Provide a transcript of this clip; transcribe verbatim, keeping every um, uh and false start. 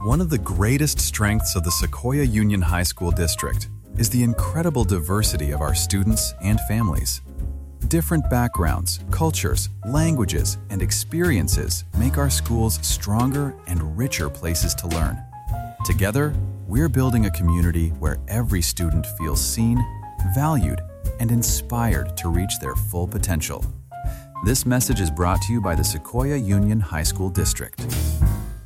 One of the greatest strengths of the Sequoia Union High School District is the incredible diversity of our students and families. Different backgrounds, cultures, languages, and experiences make our schools stronger and richer places to learn. Together, we're building a community where every student feels seen, valued, and inspired to reach their full potential. This message is brought to you by the Sequoia Union High School District.